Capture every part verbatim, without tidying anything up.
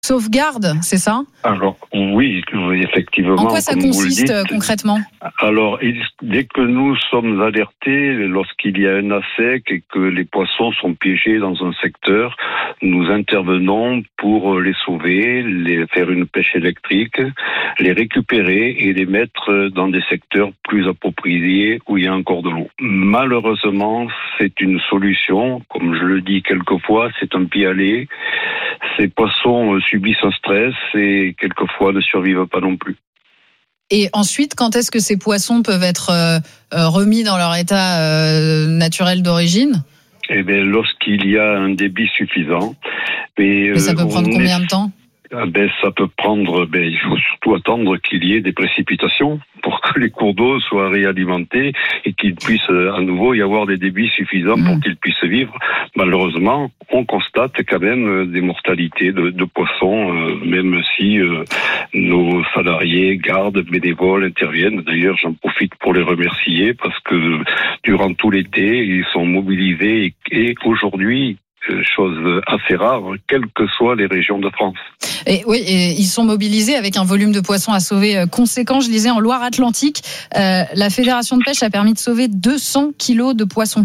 sauvegarde, c'est ça ? Alors oui, effectivement. En quoi ça consiste dites, concrètement ? Alors, dès que nous sommes alertés, lorsqu'il y a un A sec et que les poissons sont piégés dans un secteur, nous intervenons pour les sauver, les faire une pêche électrique, les récupérer et les mettre dans des secteurs plus appropriés où il y a encore de l'eau. Malheureusement, c'est une solution, comme je le dis quelquefois, c'est un pis-aller. Ces poissons subissent un stress et quelquefois ne survivent pas non plus. Et ensuite, quand est-ce que ces poissons peuvent être euh, remis dans leur état euh, naturel d'origine ? Eh bien, lorsqu'il y a un débit suffisant. Mais, Mais ça peut euh, prendre combien est... de temps ? Ah ben, ça peut prendre, ben, il faut surtout attendre qu'il y ait des précipitations pour que les cours d'eau soient réalimentés et qu'il puisse à nouveau y avoir des débits suffisants mmh. pour qu'ils puissent vivre. Malheureusement, on constate quand même des mortalités de, de poissons, euh, même si euh, nos salariés, gardes, bénévoles interviennent. D'ailleurs, j'en profite pour les remercier parce que durant tout l'été, ils sont mobilisés et, et aujourd'hui, chose assez rare, quelles que soient les régions de France. Et oui, et ils sont mobilisés avec un volume de poissons à sauver conséquent. Je lisais en Loire-Atlantique, euh, la Fédération de pêche a permis de sauver deux cents kilos de poissons.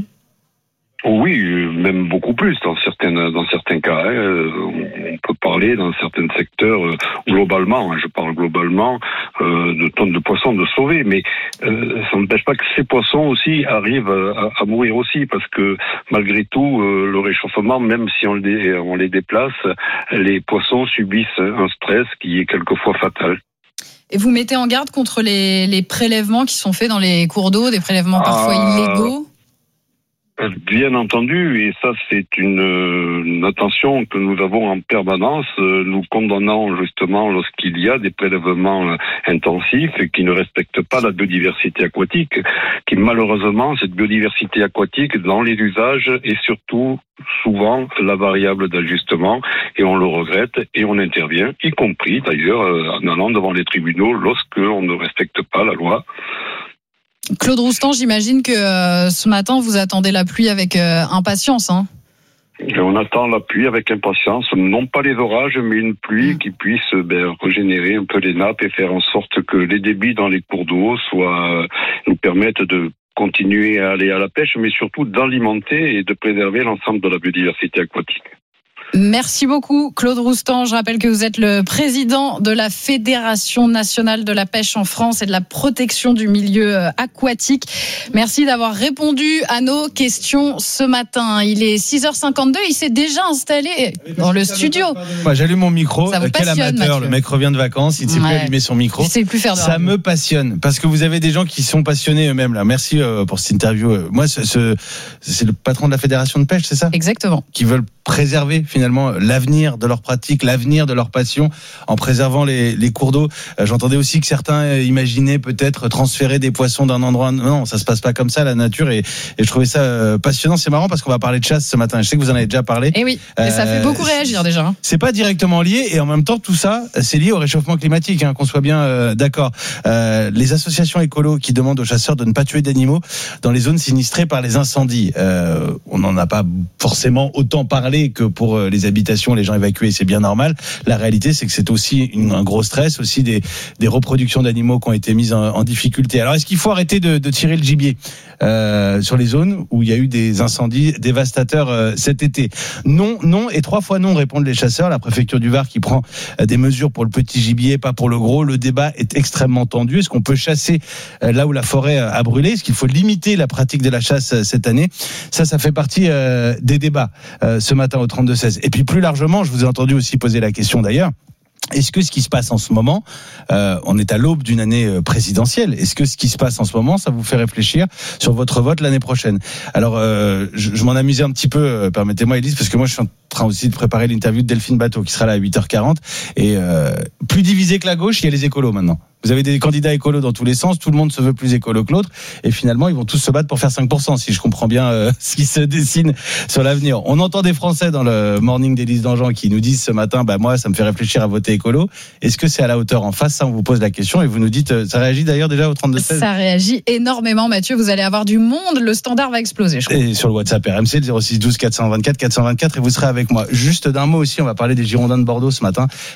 Oui, même beaucoup plus dans certains dans certains cas. Hein. On peut parler dans certains secteurs euh, globalement. Hein, je parle globalement euh, de tonnes de poissons de sauver, mais euh, ça n'empêche pas que ces poissons aussi arrivent à, à mourir aussi, parce que malgré tout, euh, le réchauffement, même si on les on les déplace, les poissons subissent un stress qui est quelquefois fatal. Et vous mettez en garde contre les, les prélèvements qui sont faits dans les cours d'eau, des prélèvements parfois ah... illégaux ? Bien entendu, et ça c'est une, une attention que nous avons en permanence. Nous condamnons justement lorsqu'il y a des prélèvements intensifs et qui ne respectent pas la biodiversité aquatique, qui malheureusement, cette biodiversité aquatique dans les usages est surtout souvent la variable d'ajustement, et on le regrette et on intervient, y compris d'ailleurs en allant devant les tribunaux lorsque on ne respecte pas la loi. Claude Roustan, j'imagine que euh, ce matin, vous attendez la pluie avec euh, impatience. Hein. Et on attend la pluie avec impatience, non pas les orages, mais une pluie mmh. qui puisse ben, régénérer un peu les nappes et faire en sorte que les débits dans les cours d'eau soient, euh, nous permettent de continuer à aller à la pêche, mais surtout d'alimenter et de préserver l'ensemble de la biodiversité aquatique. Merci beaucoup Claude Roustan. Je rappelle que vous êtes le président de la Fédération nationale de la pêche en France et de la protection du milieu aquatique. Merci d'avoir répondu à nos questions ce matin. Il est six heures cinquante-deux, il s'est déjà installé dans le studio. Moi, j'allume mon micro. Ça vous Quel amateur, Mathieu. Le mec revient de vacances, il ne sait ouais. plus allumer son micro. Il sait plus faire de Ça radio. me passionne parce que vous avez des gens qui sont passionnés eux-mêmes là. Merci pour cette interview. Moi, ce, ce, c'est le patron de la Fédération de pêche, c'est ça ? Exactement. Qui veulent préserver finalement l'avenir de leur pratique, l'avenir de leur passion en préservant les, les cours d'eau. Euh, j'entendais aussi que certains imaginaient peut-être transférer des poissons d'un endroit. Non, ça se passe pas comme ça, la nature. Et, et je trouvais ça euh, passionnant. C'est marrant parce qu'on va parler de chasse ce matin. Je sais que vous en avez déjà parlé. Et oui, euh, et ça fait beaucoup réagir déjà. C'est pas directement lié et en même temps tout ça, c'est lié au réchauffement climatique. Hein, qu'on soit bien euh, d'accord. Euh, les associations écolos qui demandent aux chasseurs de ne pas tuer d'animaux dans les zones sinistrées par les incendies. Euh, on n'en a pas forcément autant parlé que pour les habitations, les gens évacués, c'est bien normal. La réalité, c'est que c'est aussi une, un gros stress, aussi des, des reproductions d'animaux qui ont été mises en, en difficulté. Alors, est-ce qu'il faut arrêter de, de tirer le gibier euh, sur les zones où il y a eu des incendies dévastateurs euh, cet été ? Non, non et trois fois non, répondent les chasseurs. La préfecture du Var qui prend euh, des mesures pour le petit gibier, pas pour le gros. Le débat est extrêmement tendu. Est-ce qu'on peut chasser euh, là où la forêt a brûlé ? Est-ce qu'il faut limiter la pratique de la chasse euh, cette année ? Ça, ça fait partie euh, des débats euh, ce matin au trente-deux seize. Et puis plus largement, je vous ai entendu aussi poser la question d'ailleurs, est-ce que ce qui se passe en ce moment, euh, on est à l'aube d'une année présidentielle, est-ce que ce qui se passe en ce moment, ça vous fait réfléchir sur votre vote l'année prochaine ? Alors, euh, je, je m'en amusais un petit peu, euh, permettez-moi Élise, parce que moi je suis en train aussi de préparer l'interview de Delphine Bateau qui sera là à huit heures quarante, et euh, plus divisé que la gauche, il y a les écolos maintenant. Vous avez des candidats écolos dans tous les sens, tout le monde se veut plus écolo que l'autre, et finalement, ils vont tous se battre pour faire cinq pour cent, si je comprends bien euh, ce qui se dessine sur l'avenir. On entend des Français dans le morning d'Élise Dangean qui nous disent ce matin, bah moi, ça me fait réfléchir à voter écolo. Est-ce que c'est à la hauteur en face? Ça, on vous pose la question et vous nous dites, ça réagit d'ailleurs déjà au trente-deux seize. Ça réagit énormément, Mathieu. Vous allez avoir du monde. Le standard va exploser, je crois. Et sur le WhatsApp R M C, le zéro six douze quatre cent vingt-quatre quatre cent vingt-quatre, et vous serez avec moi. Juste d'un mot aussi, on va parler des Girondins de Bordeaux ce matin.